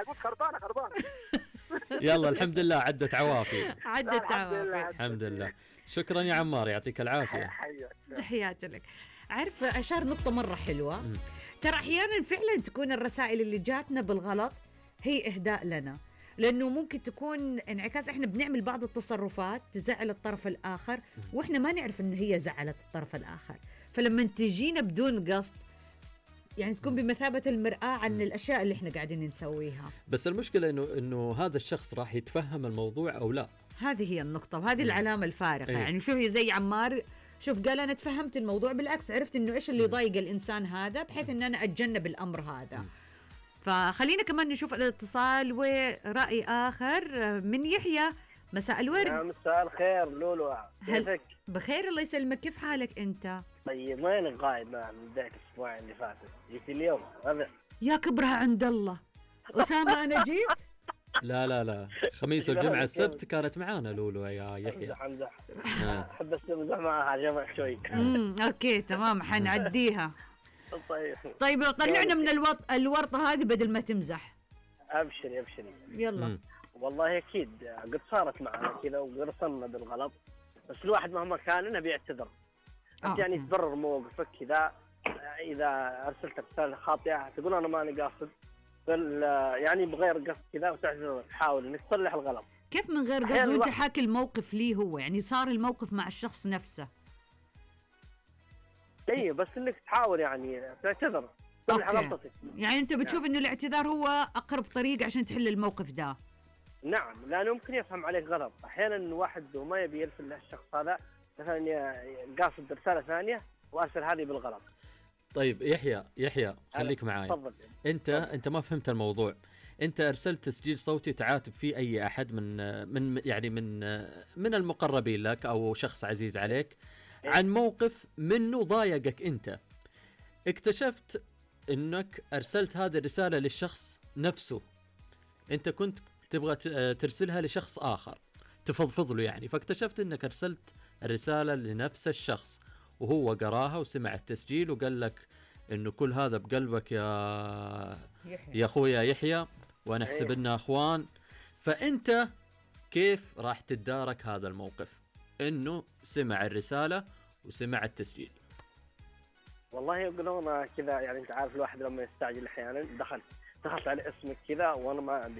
قلت خربانه. يلا الحمد لله عدت عوافي. عدت عوافي الحمد لله. شكرا يا عمار، يعطيك العافية. تحياتي لك. عارف أشار نقطة مرة حلوة. ترى أحيانا فعلا تكون الرسائل اللي جاتنا بالغلط هي إهداء لنا، لأنه ممكن تكون انعكاس. إحنا بنعمل بعض التصرفات تزعل الطرف الآخر وإحنا ما نعرف إنه هي زعلت الطرف الآخر، فلما تجينا بدون قصد يعني تكون بمثابة المرآة عن الأشياء اللي إحنا قاعدين نسويها. بس المشكلة إنه هذا الشخص راح يتفهم الموضوع أو لا. هذه هي النقطة وهذه العلامة الفارقة. يعني شوف زي عمار، شوف قال أنا تفهمت الموضوع، بالعكس عرفت إنه إيش اللي يضايق الإنسان هذا بحيث إن أنا أتجنب الأمر هذا. فخلينا كمان نشوف الاتصال ورأي آخر من يحيى. مساء الورد. مساء الخير لولو، كيفك؟ بخير الله يسلمك، كيف حالك أنت؟ طيب وينك غايب من ذاك الأسبوع اللي فات؟ جيت اليوم هذا يا كبرها عند الله. أسامة أنا جيت؟ لا خميس والجمعة السبت كانت معانا لولو يا يحيى. امزح احب امزح معها جمع شوي. اوكي تمام حنعديها. طيب طلعنا من الورطة هذه بدل ما تمزح. ابشري يلا. والله اكيد قد صارت معنا كذا وقرصنا بالغلط، بس الواحد مهما كان انه بيعتذر. انت يعني تبرر موقفك كذا. اذا ارسلت رسالة خاطئة تقول انا ماني قاصد، يعني بغير قصد كذا، وتعتذر تحاول انك تصلح الغلط. كيف من غير قصد وانت حاكي الموقف ليه هو؟ يعني صار الموقف مع الشخص نفسه. ايه بس انك تحاول يعني تعتذر تصلح غلطتك. يعني انت بتشوف انه الاعتذار هو اقرب طريق عشان تحل الموقف ده. نعم، لانه ممكن يفهم عليك غلط. احيانا الواحد وما يبي يرسل للشخص هذا مثلا قاصد رسالة ثانية وارسل هذه بالغلط. طيب يحيى خليك معايا. انت ما فهمت الموضوع. انت ارسلت تسجيل صوتي تعاتب فيه اي احد من المقربين لك او شخص عزيز عليك عن موقف منه ضايقك. انت اكتشفت انك ارسلت هذه الرسالة للشخص نفسه. انت كنت تبغى ترسلها لشخص اخر تفضفض له يعني، فاكتشفت انك ارسلت الرسالة لنفس الشخص وهو قراها وسمع التسجيل وقال لك انه كل هذا بقلبك يا اخويا يحيى، وانا احسب اننا اخوان. فانت كيف راح تتدارك هذا الموقف انه سمع الرسالة وسمع التسجيل؟ والله يقولون كذا، يعني انت عارف الواحد لما يستعجل احيانا دخلت على اسمك كذا وانا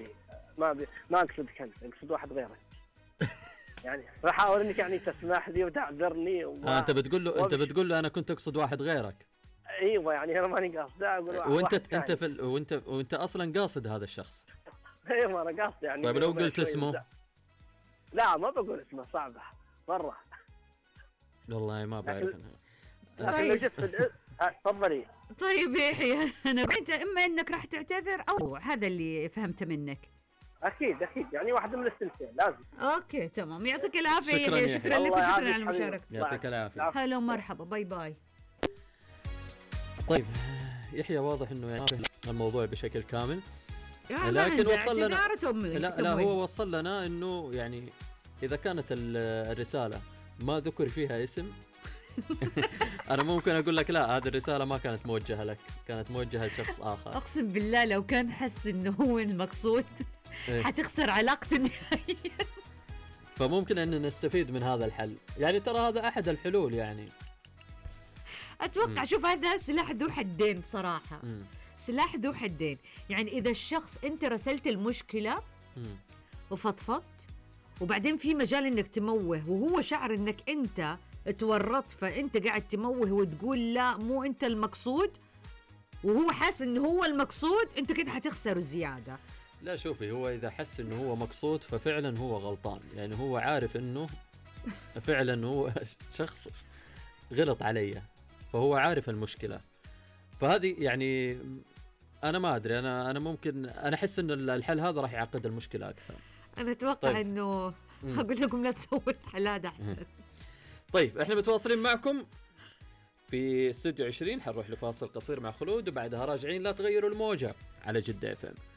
ما اقصدك انت، اقصد واحد غيرك. يعني راح احاول انك يعني تسمح لي وتعذرني انت بتقول له انا كنت اقصد واحد غيرك. ايوه يعني انا ماني قاصد اقول وانت اصلا قاصد هذا الشخص. ايوه انا قاصد يعني. طيب لو قلت اسمه؟ لا ما بقول اسمه، صعبه مره والله ما بعرف انا. طيب تفضلي. طيب يا يحيى انت اما انك راح تعتذر او هذا اللي فهمته منك. اكيد يعني واحده من الثنتين لازم. اوكي تمام، يعطيك العافيه يحيى. شكرا لك وشكرا على المشاركه. يعطيك العافيه. هلا ومرحبا، باي باي. طيب يحيى واضح انه يعني الموضوع بشكل كامل، لكن وصل لنا لا هو وصل لنا انه يعني اذا كانت الرساله ما ذكر فيها اسم انا ممكن اقول لك لا، هذه الرساله ما كانت موجهه لك، كانت موجهه لشخص اخر. اقسم بالله لو كان حس انه هو المقصود حتخسر علاقته نهائيا. فممكن ان نستفيد من هذا الحل، يعني ترى هذا احد الحلول يعني. اتوقع شوف هذا سلاح ذو حدين بصراحه. سلاح ذو حدين. يعني اذا الشخص انت رسلت المشكله وفضفضت وبعدين في مجال انك تموه وهو شعر انك انت تورطت، فانت قاعد تموه وتقول لا مو انت المقصود، وهو حاس انه هو المقصود، انت كده حتخسره زياده. لا شوفي، هو اذا حس انه هو مقصود ففعلا هو غلطان، يعني هو عارف انه فعلا هو شخص غلط علي، فهو عارف المشكله. فهذه يعني انا ما ادري، انا ممكن انا احس ان الحل هذا راح يعقد المشكله اكثر. انا اتوقع طيب. انه اقول لكم لا تسووا الحل هذا احسن. طيب احنا متواصلين معكم في استوديو 20، حنروح لفاصل قصير مع خلود وبعدها راجعين. لا تغيروا الموجة على جدة FM.